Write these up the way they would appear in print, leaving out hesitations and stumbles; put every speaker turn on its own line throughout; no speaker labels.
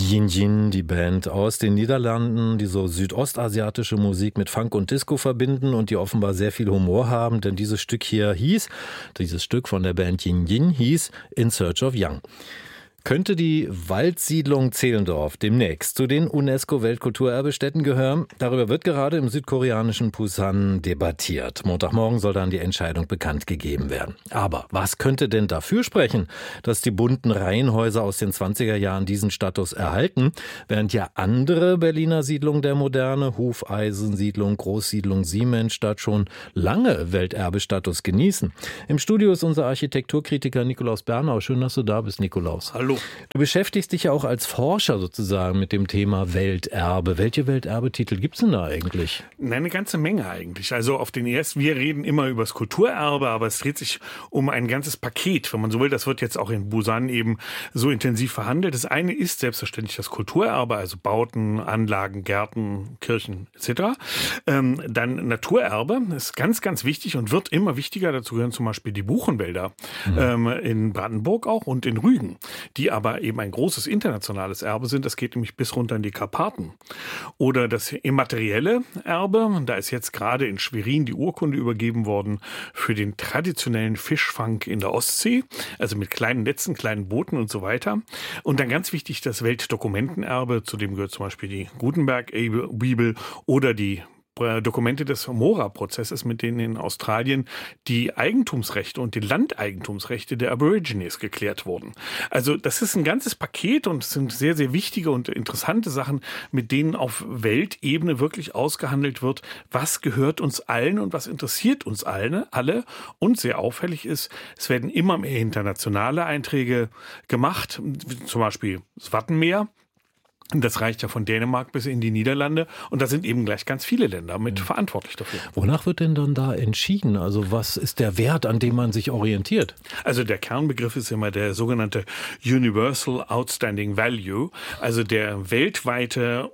Yin Yin, die Band aus den Niederlanden, die so südostasiatische Musik mit Funk und Disco verbinden und die offenbar sehr viel Humor haben, denn dieses Stück von der Band Yin Yin hieß In Search of Yang. Könnte die Waldsiedlung Zehlendorf demnächst zu den UNESCO-Weltkulturerbestätten gehören? Darüber wird gerade im südkoreanischen Busan debattiert. Montagmorgen soll dann die Entscheidung bekannt gegeben werden. Aber was könnte denn dafür sprechen, dass die bunten Reihenhäuser aus den 20er Jahren diesen Status erhalten, während ja andere Berliner Siedlungen der Moderne, Hufeisensiedlung, Großsiedlung Siemensstadt, schon lange Welterbestatus genießen? Im Studio ist unser Architekturkritiker Nikolaus Bernau. Schön, dass du da bist, Nikolaus.
Hallo.
Du beschäftigst dich ja auch als Forscher sozusagen mit dem Thema Welterbe. Welche Welterbetitel gibt es denn da eigentlich?
Eine ganze Menge eigentlich. Also auf den ersten, wir reden immer über das Kulturerbe, aber es dreht sich um ein ganzes Paket, wenn man so will. Das wird jetzt auch in Busan eben so intensiv verhandelt. Das eine ist selbstverständlich das Kulturerbe, also Bauten, Anlagen, Gärten, Kirchen etc. Dann Naturerbe ist ganz, ganz wichtig und wird immer wichtiger. Dazu gehören zum Beispiel die Buchenwälder in Brandenburg auch und in Rügen, die aber eben ein großes internationales Erbe sind. Das geht nämlich bis runter in die Karpaten. Oder das immaterielle Erbe, da ist jetzt gerade in Schwerin die Urkunde übergeben worden für den traditionellen Fischfang in der Ostsee, also mit kleinen Netzen, kleinen Booten und so weiter. Und dann ganz wichtig das Weltdokumentenerbe, zu dem gehört zum Beispiel die Gutenberg-Bibel oder die Dokumente des Mora-Prozesses, mit denen in Australien die Eigentumsrechte und die Landeigentumsrechte der Aborigines geklärt wurden. Also das ist ein ganzes Paket und es sind sehr, sehr wichtige und interessante Sachen, mit denen auf Weltebene wirklich ausgehandelt wird, was gehört uns allen und was interessiert uns alle. Und sehr auffällig ist, es werden immer mehr internationale Einträge gemacht, zum Beispiel das Wattenmeer. Das reicht ja von Dänemark bis in die Niederlande und da sind eben gleich ganz viele Länder mit verantwortlich dafür.
Wonach wird denn dann da entschieden? Also was ist der Wert, an dem man sich orientiert?
Also der Kernbegriff ist immer der sogenannte Universal Outstanding Value, also der weltweite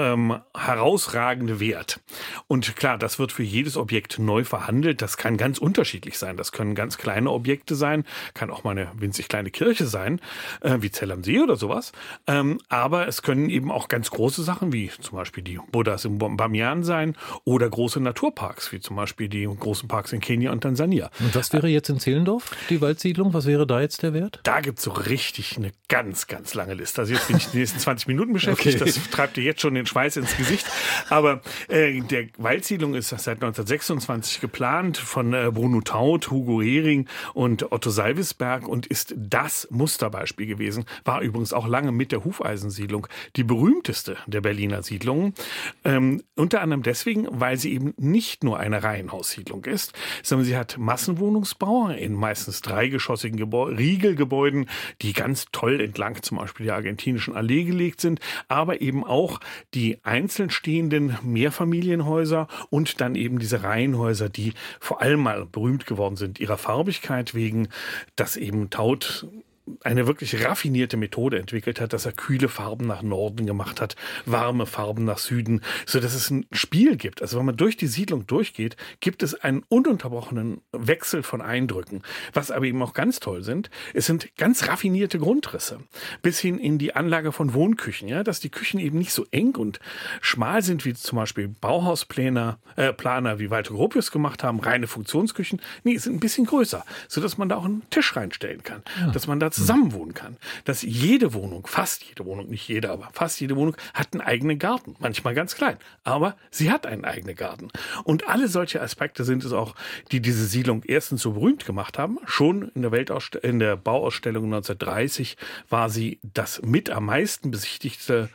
herausragende Wert. Und klar, das wird für jedes Objekt neu verhandelt. Das kann ganz unterschiedlich sein. Das können ganz kleine Objekte sein, kann auch mal eine winzig kleine Kirche sein, wie Zell am See oder sowas. Aber es können eben auch ganz große Sachen, wie zum Beispiel die Buddhas im Bamiyan sein oder große Naturparks, wie zum Beispiel die großen Parks in Kenia und Tansania.
Und was wäre jetzt in Zehlendorf, die Waldsiedlung? Was wäre da jetzt der Wert?
Da gibt es so richtig eine ganz, ganz lange Liste. Also jetzt bin ich die nächsten 20 Minuten beschäftigt. Okay. Das treibt dir jetzt schon den Schweiß ins Gesicht. Aber der Waldsiedlung ist seit 1926 geplant von Bruno Taut, Hugo Hering und Otto Salvisberg und ist das Musterbeispiel gewesen. War übrigens auch lange mit der Hufeisensiedlung die berühmteste der Berliner Siedlungen. Unter anderem deswegen, weil sie eben nicht nur eine Reihenhaussiedlung ist, sondern sie hat Massenwohnungsbau in meistens dreigeschossigen Riegelgebäuden, die ganz toll entlang zum Beispiel der argentinischen Allee gelegt sind, aber eben auch die einzeln stehenden Mehrfamilienhäuser und dann eben diese Reihenhäuser, die vor allem mal berühmt geworden sind ihrer Farbigkeit wegen, dass eben Taut eine wirklich raffinierte Methode entwickelt hat, dass er kühle Farben nach Norden gemacht hat, warme Farben nach Süden, so dass es ein Spiel gibt. Also wenn man durch die Siedlung durchgeht, gibt es einen ununterbrochenen Wechsel von Eindrücken. Was aber eben auch ganz toll sind, es sind ganz raffinierte Grundrisse, bis hin in die Anlage von Wohnküchen, ja, dass die Küchen eben nicht so eng und schmal sind, wie zum Beispiel Bauhausplaner wie Walter Gropius gemacht haben, reine Funktionsküchen. Nee, es sind ein bisschen größer, so dass man da auch einen Tisch reinstellen kann, dass man da zusammenwohnen kann. Dass jede Wohnung, fast jede Wohnung, nicht jede, aber fast jede Wohnung hat einen eigenen Garten. Manchmal ganz klein, aber sie hat einen eigenen Garten. Und alle solche Aspekte sind es auch, die diese Siedlung erstens so berühmt gemacht haben. Schon in der Bauausstellung 1930 war sie das mit am meisten besichtigtste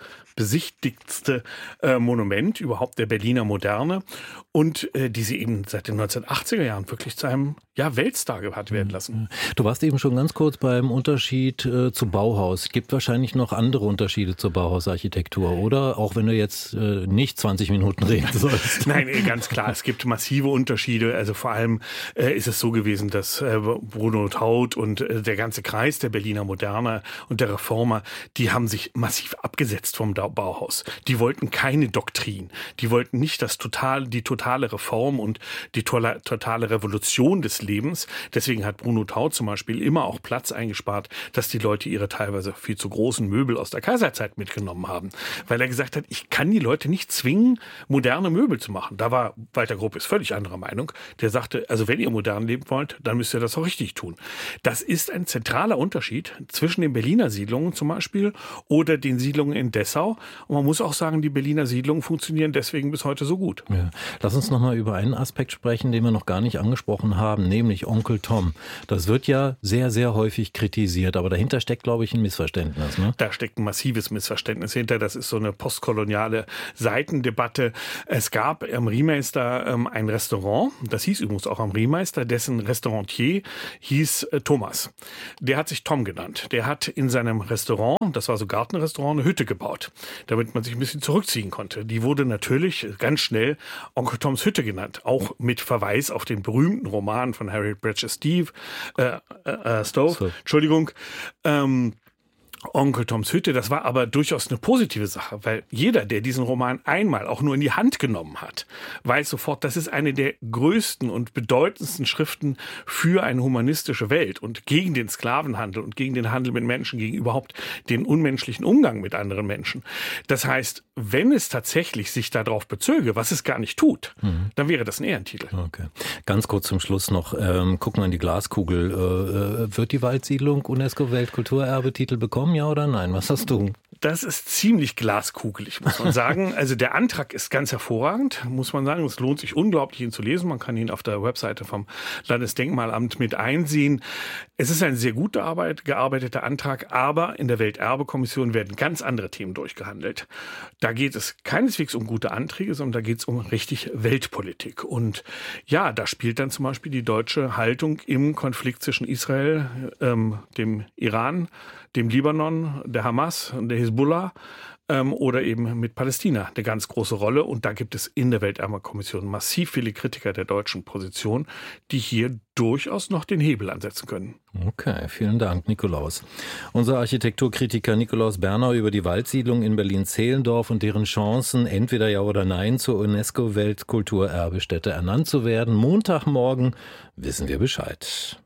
Monument überhaupt der Berliner Moderne und die sie eben seit den 1980er Jahren wirklich zu einem Weltstar hat werden lassen.
Du warst eben schon ganz kurz beim Unterschied zu Bauhaus. Es gibt wahrscheinlich noch andere Unterschiede zur Bauhausarchitektur, oder? Auch wenn du jetzt nicht 20 Minuten reden sollst.
Nein, ganz klar, es gibt massive Unterschiede. Also vor allem ist es so gewesen, dass Bruno Taut und der ganze Kreis der Berliner Moderne und der Reformer, die haben sich massiv abgesetzt vom Bauhaus. Die wollten keine Doktrin. Die wollten nicht die totale Reform und die totale Revolution des Lebens. Deswegen hat Bruno Taut zum Beispiel immer auch Platz eingespart, dass die Leute ihre teilweise viel zu großen Möbel aus der Kaiserzeit mitgenommen haben. Weil er gesagt hat, ich kann die Leute nicht zwingen, moderne Möbel zu machen. Da war Walter Gropius völlig anderer Meinung. Der sagte, also wenn ihr modern leben wollt, dann müsst ihr das auch richtig tun. Das ist ein zentraler Unterschied zwischen den Berliner Siedlungen zum Beispiel oder den Siedlungen in Dessau. Und man muss auch sagen, die Berliner Siedlungen funktionieren deswegen bis heute so gut.
Ja. Lass uns noch mal über einen Aspekt sprechen, den wir noch gar nicht angesprochen haben, nämlich Onkel Tom. Das wird ja sehr, sehr häufig kritisiert, aber dahinter steckt, glaube ich, ein Missverständnis. Ne?
Da steckt ein massives Missverständnis hinter. Das ist so eine postkoloniale Seitendebatte. Es gab am Riemeister ein Restaurant, das hieß übrigens auch am Riemeister, dessen Restaurancier hieß Thomas. Der hat sich Tom genannt. Der hat in seinem Restaurant, das war so Gartenrestaurant, eine Hütte gebaut, damit man sich ein bisschen zurückziehen konnte. Die wurde natürlich ganz schnell Onkel Toms Hütte genannt, auch mit Verweis auf den berühmten Roman von Harriet Beecher Stowe. Entschuldigung. Onkel Toms Hütte, das war aber durchaus eine positive Sache, weil jeder, der diesen Roman einmal auch nur in die Hand genommen hat, weiß sofort, das ist eine der größten und bedeutendsten Schriften für eine humanistische Welt und gegen den Sklavenhandel und gegen den Handel mit Menschen, gegen überhaupt den unmenschlichen Umgang mit anderen Menschen. Das heißt, wenn es tatsächlich sich darauf bezöge, was es gar nicht tut, dann wäre das ein Ehrentitel.
Okay. Ganz kurz zum Schluss noch, gucken wir in die Glaskugel. Wird die Waldsiedlung UNESCO-Weltkulturerbe-Titel bekommen? Ja oder nein? Was hast du?
Das ist ziemlich glaskugelig, muss man sagen. Also der Antrag ist ganz hervorragend, muss man sagen. Es lohnt sich unglaublich, ihn zu lesen. Man kann ihn auf der Webseite vom Landesdenkmalamt mit einsehen. Es ist ein sehr gut gearbeiteter Antrag, aber in der Welterbekommission werden ganz andere Themen durchgehandelt. Da geht es keineswegs um gute Anträge, sondern da geht es um richtig Weltpolitik. Und ja, da spielt dann zum Beispiel die deutsche Haltung im Konflikt zwischen Israel, dem Iran, dem Libanon, der Hamas, der Hisbollah oder eben mit Palästina eine ganz große Rolle. Und da gibt es in der Welterbekommission massiv viele Kritiker der deutschen Position, die hier durchaus noch den Hebel ansetzen können.
Okay, vielen Dank, Nikolaus. Unser Architekturkritiker Nikolaus Bernau über die Waldsiedlung in Berlin-Zehlendorf und deren Chancen, entweder ja oder nein, zur UNESCO-Weltkulturerbestätte ernannt zu werden. Montagmorgen wissen wir Bescheid.